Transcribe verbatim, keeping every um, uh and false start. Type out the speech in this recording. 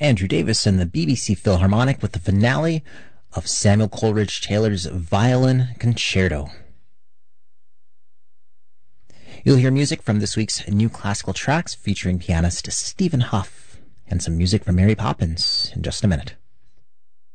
Andrew Davis and the B B C Philharmonic with the finale of Samuel Coleridge Taylor's Violin Concerto. You'll hear music from this week's New Classical Tracks featuring pianist Stephen Huff, and some music from Mary Poppins in just a minute.